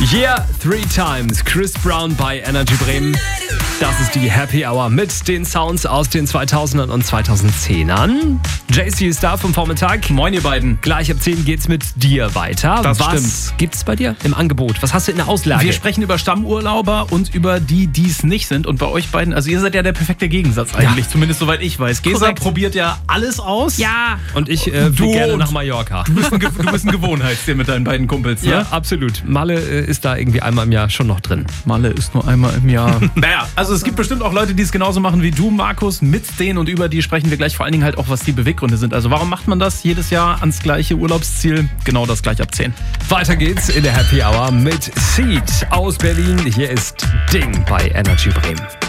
Yeah, 3 times. Chris Brown bei Energy Bremen. Das ist die Happy Hour mit den Sounds aus den 2000ern und 2010ern. JC ist da vom Vormittag. Moin, ihr beiden. Gleich ab 10 geht's mit dir weiter. Das Was stimmt. gibt's bei dir im Angebot? Was hast du in der Auslage? Wir sprechen über Stammurlauber und über die es nicht sind. Und bei euch beiden, also ihr seid ja der perfekte Gegensatz eigentlich, zumindest soweit ich weiß. Gesa Korrekt. probiert ja alles aus. Ja. Und ich fliege gerne nach Mallorca. Du bist ein Gewohnheitstier mit deinen beiden Kumpels, ne? Ja, absolut. Malle ist da irgendwie einmal im Jahr schon noch drin. Malle ist nur einmal im Jahr. Naja, also es gibt bestimmt auch Leute, die es genauso machen wie du, Markus. Mit denen und über die sprechen wir gleich, vor allen Dingen halt auch, was die Beweggründe sind. Also warum macht man das jedes Jahr ans gleiche Urlaubsziel? Genau das gleich ab 10. Weiter geht's in der Happy Hour mit Seed aus Berlin. Hier ist Ding bei Energy Bremen.